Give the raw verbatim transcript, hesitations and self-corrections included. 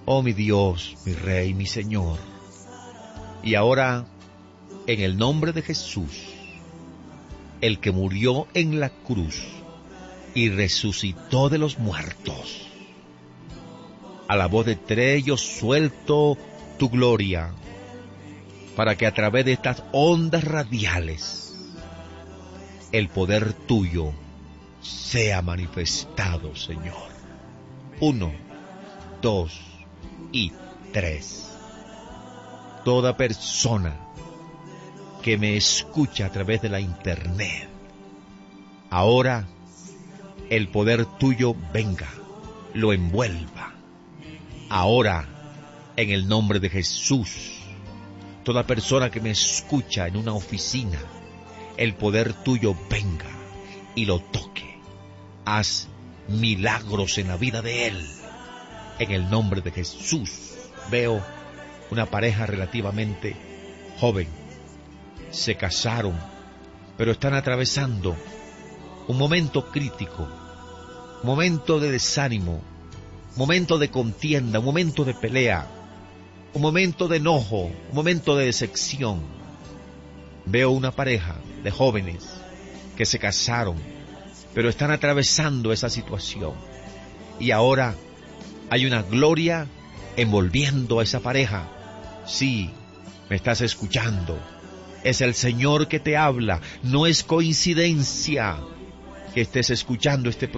Oh mi Dios, mi Rey, mi Señor. Y ahora, en el nombre de Jesús, el que murió en la cruz y resucitó de los muertos, a la voz de tres yo suelto tu gloria, para que a través de estas ondas radiales el poder tuyo sea manifestado, Señor. Uno, dos y tres. Toda persona que me escucha a través de la internet, ahora el poder tuyo venga, lo envuelva. Ahora, en el nombre de Jesús, toda persona que me escucha en una oficina, el poder tuyo venga y lo toque. Haz milagros en la vida de él. En el nombre de Jesús, veo una pareja relativamente joven. Se casaron, pero están atravesando un momento crítico, momento de desánimo, momento de contienda, un momento de pelea, un momento de enojo, un momento de decepción. Veo una pareja de jóvenes que se casaron, pero están atravesando esa situación. Y ahora hay una gloria envolviendo a esa pareja. Sí, me estás escuchando. Es el Señor que te habla. No es coincidencia que estés escuchando este programa.